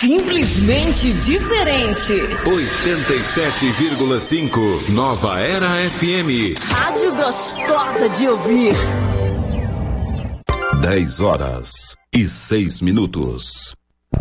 Simplesmente diferente. 87,5 Nova Era FM. Rádio gostosa de ouvir. 10 horas e 6 minutos.